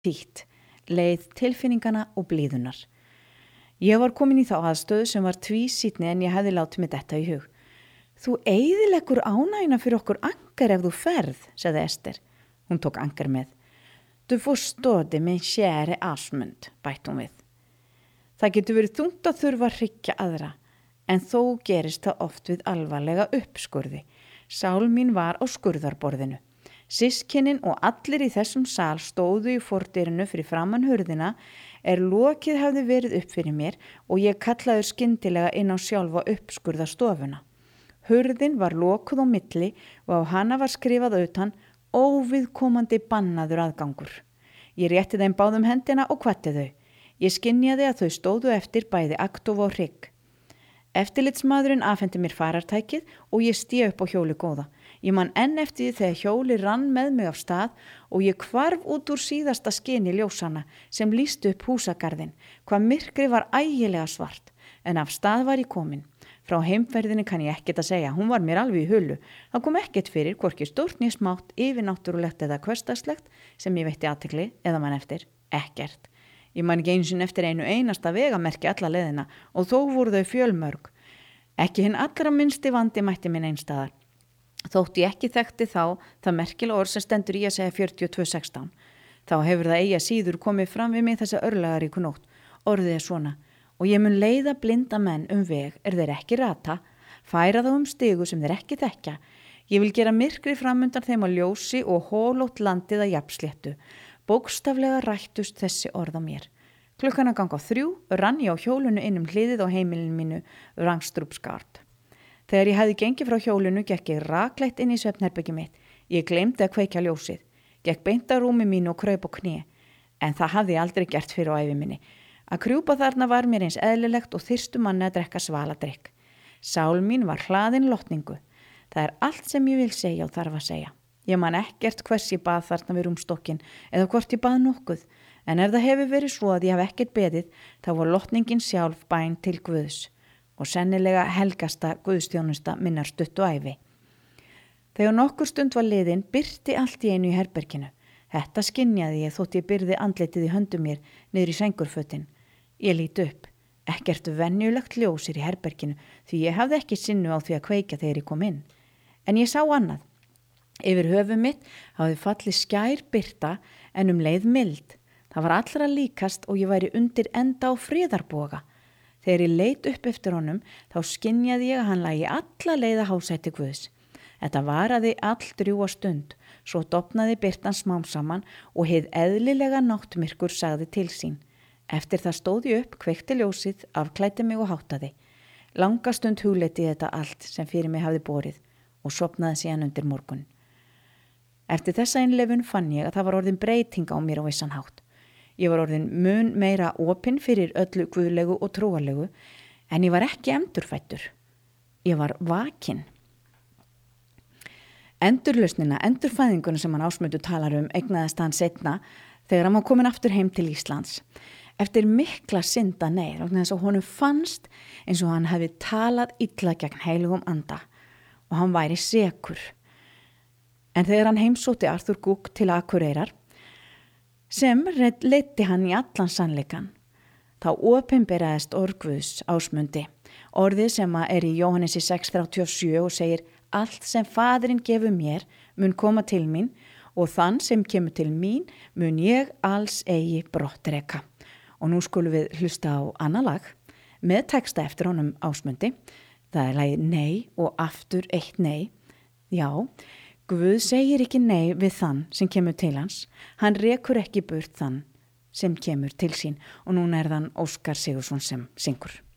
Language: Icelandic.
þýtt, leið tilfinningana og blíðunar. Ég var komin í þá aðstöðu sem var tvísýnni en ég hefði látið mig detta í hug. Þú eyðileggur ánægjuna fyrir okkur Ankar ef þú ferð, sagði Ester. Hún tók Ankar með. Du förstår det min käre Asmund, bætti hún við. Það getur verið þungt að þurfa að hryggja aðra, en þó gerist það oft við alvarlega uppskurði. Sál mín var á skurðarborðinu. Systkinin og allir í þessum sal stóðu í fordyrinu fyrir framan hurðina lokið hafði verið upp fyrir mér og ég kallaði skyndilega inn á sjálfa uppskurðarstofuna. Hurðin var lokuð á milli og á hana var skrifað utan óviðkomandi bannaður aðgangur. Ég rétti þeim báðum hendina og hvatti þau. Ég skynjaði að þau stóðu eftir bæði aktof og hrygg. Eftirlitsmaðurinn afhendi mér farartækið og ég stíð upp á hjóli góða. Ég man enn eftir því þegar hjóli rann með mig af stað og ég hvarf út úr síðasta skini ljósana sem lýsti upp húsagarðin. Hvað myrkri var ægilega svart, en af stað var ég komin. Frá heimferðinni kann ég ekkert að segja, hún var mér alveg í hullu. Það kom ekkert fyrir, hvorki stórt né smátt, yfirnáttúrulegt eða hversdagslegt sem ég veitti athygli eða man eftir, ekkert. Ég man ekki einu sinni eftir einu einasta vegamerki alla leiðina og þó voru þau fjölmörg. Ekki hinn allra minnsti vandi mætti minn einstaðar. Þótt ég ekki þekkti þá það merkilega orð sem stendur í að segja 4216. Þá hefur það eigi að síður komið fram við mig þessa örlagaríku nótt. Orðið svona, og ég mun leiða blinda menn veg þeir ekki rata, færa þá stigu sem þeir ekki þekkja. Ég vil gera myrkri framundan þeim á ljósi og hólótt landið að jafnsléttu. Bókstaflega rættust þessi orð á mér. Klukkan að ganga 3 rann ég á hjólinu inn hliðið á heimilinu mínu Rangstrupsgard. Þegar ég hefði gengið frá hjólinu gekk ég rakleitt inn í svefnherbergið mitt. Ég gleymdi að kveikja ljósið. Gekk beint að rúmi mínu og kraup á kné. En það hafði ég aldrei gert fyrir á ævi minni. Að krjúpa þarna var mér eins eðlilegt og þyrstu manni að drekka svaladrykk. Sál mín var hlaðin lotningu. Það er allt sem ég vil segja og þarf að segja. Ég man ekkert hvers ég bað þarna við rúmstokkin eða hvort ég bað nokkuð. En ef það hefur verið svo að ég hef ekkert beðið, þá var lotningin sjálf bæn til Guðs og sennilega helgasta Guðstjónusta minnar stuttu ævi. Þegar nokkur stund var liðin birti allt í einu í herberginu. Þetta skynjaði ég þótt ég byrði andlitið í höndum mér niður í sængurfötin. Ég lít upp. Ekkert venjulegt ljósir í herberginu því ég hafði ekki sinnu á því að kveikja þegar ég kom inn. En ég sá annað. Yfir höfuð mitt hafði fallið skær birta en leið mild. Það var allra líkast og ég væri undir enda á friðarboga. Þegar ég leit upp eftir honum þá skynjaði ég að hann lægi alla leið að hásæti Guðs. Þetta varaði all drjúga stund, svo dofnaði birtan smám saman og hið eðlilega náttmyrkur sagði til sín. Eftir það stóð ég upp, kveikti ljósið, afklæddi mig og háttaði. Langa stund hugleiddi ég þetta allt sem fyrir mig hafði borið og sofnaði síðan undir morgun. Eftir þessa innlifun fann ég að það var orðin breyting á mér á vissan hátt. Ég var orðin mun meira opinn fyrir öllu guðlegu og trúarlegu, en ég var ekki endurfættur. Ég var vakinn. Endurlausnina, endurfæðinguna sem hann Ásmundur talar eignaðist hann seinna þegar hann var komin aftur heim til Íslands. Eftir mikla synda neyð, þess að honum fannst eins og hann hefði talað illa gegn heilugum anda og hann væri sekur. En þegar hann heimsótti Arthur Gugg til Akureyrar, sem leiddi hann í allan sannleikan, þá opinberaðist orð Guðs Ásmundi, orðið sem er í Jóhannesi 6:37 og segir: allt sem Faðirinn gefur mér mun koma til mín og þann sem kemur til mín mun ég alls eigi brottrekka. Og nú skulum við hlusta á annað lag með texta eftir honum Ásmundi. Það er lagið Nei og aftur eitt nei. Já, Guð segir ekki nei við þann sem kemur til hans. Hann rekur ekki burt þann sem kemur til sín og núna það Óskar Sigurðsson sem syngur.